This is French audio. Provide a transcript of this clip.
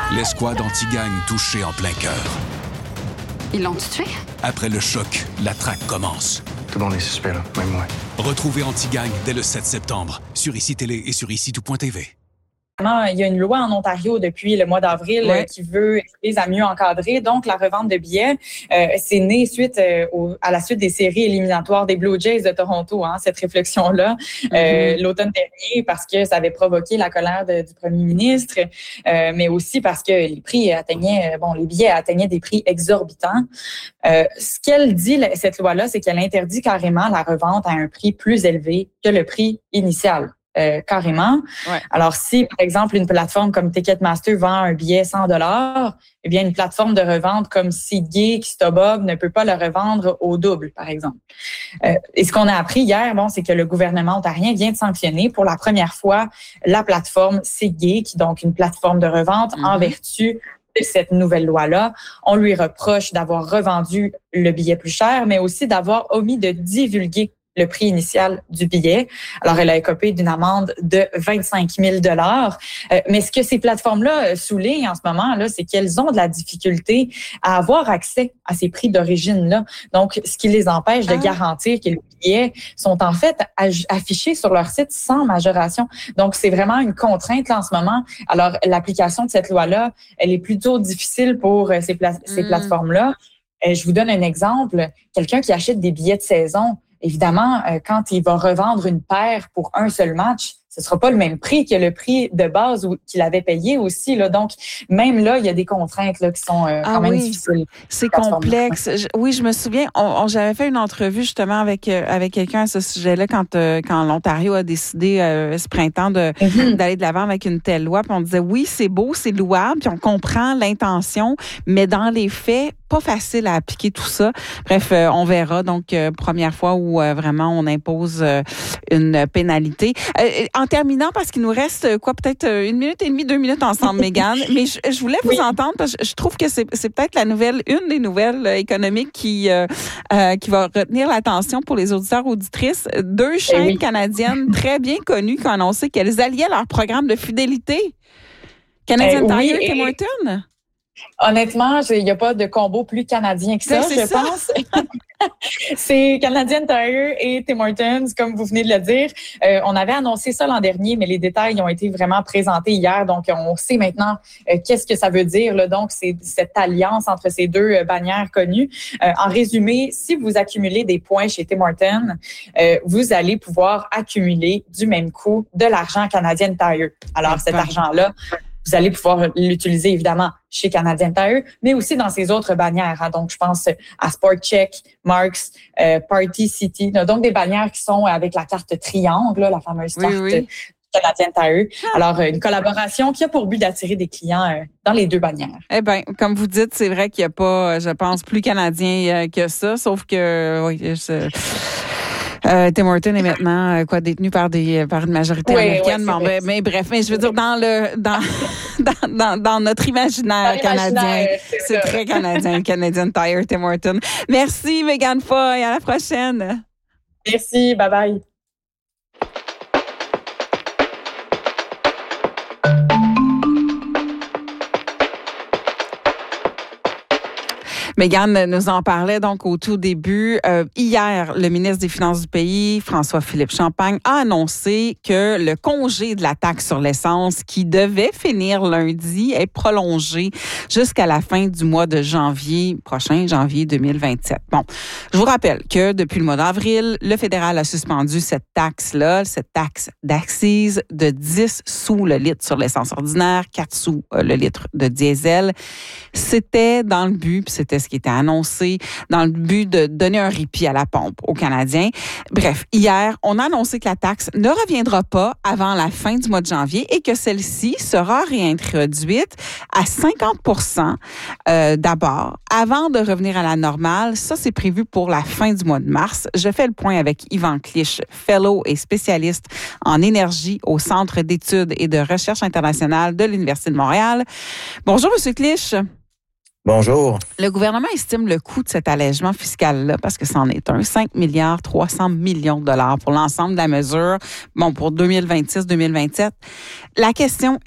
L'escouade anti-gang touchée en plein cœur. Ils l'ont tué? Après le choc, la traque commence. Tout le monde est suspect, là, même moi. Retrouvez Anti-Gang dès le 7 septembre sur ICI Télé et sur ICI-tout.tv. Il y a une loi en Ontario depuis le mois d'avril qui veut aider à mieux encadrer. Donc, la revente de billets, c'est né à la suite des séries éliminatoires des Blue Jays de Toronto, cette réflexion-là, l'automne dernier, parce que ça avait provoqué la colère du premier ministre, mais aussi parce que les billets atteignaient des prix exorbitants. Ce qu'elle dit, cette loi-là, c'est qu'elle interdit carrément la revente à un prix plus élevé que le prix initial. Carrément. Ouais. Alors, si, par exemple, une plateforme comme Ticketmaster vend un billet $100, eh bien, une plateforme de revente comme SeatGeek, StubHub ne peut pas le revendre au double, par exemple. Et ce qu'on a appris hier, c'est que le gouvernement ontarien vient de sanctionner pour la première fois la plateforme SeatGeek, donc une plateforme de revente en vertu de cette nouvelle loi-là. On lui reproche d'avoir revendu le billet plus cher, mais aussi d'avoir omis de divulguer le prix initial du billet. Alors, elle a écopé d'une amende de 25 000 $. Mais ce que ces plateformes-là soulignent en ce moment, là, c'est qu'elles ont de la difficulté à avoir accès à ces prix d'origine-là. Donc, ce qui les empêche de garantir que les billets sont en fait affichés sur leur site sans majoration. Donc, c'est vraiment une contrainte là, en ce moment. Alors, l'application de cette loi-là, elle est plutôt difficile pour ces plateformes-là. Je vous donne un exemple. Quelqu'un qui achète des billets de saison, évidemment, quand il va revendre une paire pour un seul match, ce sera pas le même prix que le prix de base qu'il avait payé aussi. Là. Donc, même là, il y a des contraintes là, qui sont quand même difficiles. C'est complexe. Je me souviens, j'avais fait une entrevue justement avec quelqu'un à ce sujet-là quand l'Ontario a décidé ce printemps d'aller de l'avant avec une telle loi. Puis on disait, oui, c'est beau, c'est louable, puis on comprend l'intention, mais dans les faits, pas facile à appliquer tout ça. Bref, on verra. Donc, première fois où vraiment on impose une pénalité. En terminant, parce qu'il nous reste peut-être 1 minute et demie, 2 minutes ensemble, Mégane, mais je voulais vous entendre parce que je trouve que c'est peut-être une des nouvelles économiques qui va retenir l'attention pour les auditeurs auditrices. 2 chaînes canadiennes très bien connues qui ont annoncé qu'elles alliaient leur programme de fidélité. Canadian Tire et Tim Hortons. Honnêtement, il n'y a pas de combo plus canadien que ça, je pense. C'est Canadian Tire et Tim Hortons, comme vous venez de le dire. On avait annoncé ça l'an dernier, mais les détails ont été vraiment présentés hier. Donc, on sait maintenant qu'est-ce que ça veut dire. Là. Donc, c'est cette alliance entre ces deux bannières connues. En résumé, si vous accumulez des points chez Tim Hortons, vous allez pouvoir accumuler du même coup de l'argent Canadian Tire. Alors, cet argent-là, vous allez pouvoir l'utiliser évidemment chez Canadian Tire, mais aussi dans ses autres bannières. Donc, je pense à SportCheck, Marks, Party City. Donc, des bannières qui sont avec la carte triangle, la fameuse carte Canadian Tire. Alors, une collaboration qui a pour but d'attirer des clients dans les deux bannières. Eh bien, comme vous dites, c'est vrai qu'il n'y a pas, je pense, plus canadien que ça, sauf que... Tim Hortons est maintenant détenu par une majorité américaine. Mais bref, je veux dire dans notre imaginaire canadien, c'est très canadien, Canadian Tire, Tim Hortons. Merci Mégane Foy, à la prochaine. Merci, bye bye. Mégane nous en parlait donc au tout début. Hier, le ministre des Finances du pays, François-Philippe Champagne, a annoncé que le congé de la taxe sur l'essence qui devait finir lundi est prolongé jusqu'à la fin du mois de janvier 2027. Bon, je vous rappelle que depuis le mois d'avril, le fédéral a suspendu cette taxe d'accise de 10 sous le litre sur l'essence ordinaire, 4 sous le litre de diesel. C'était dans le but, puis c'était ce qui était annoncé, dans le but de donner un répit à la pompe aux Canadiens. Bref, hier, on a annoncé que la taxe ne reviendra pas avant la fin du mois de janvier et que celle-ci sera réintroduite à 50% d'abord, avant de revenir à la normale. Ça, c'est prévu pour la fin du mois de mars. Je fais le point avec Yvan Clich, fellow et spécialiste en énergie au Centre d'études et de recherche internationale de l'Université de Montréal. Bonjour, M. Clich. Bonjour. Le gouvernement estime le coût de cet allègement fiscal-là, parce que c'en est un, 5,3 milliards pour l'ensemble de la mesure, pour 2026-2027. La question,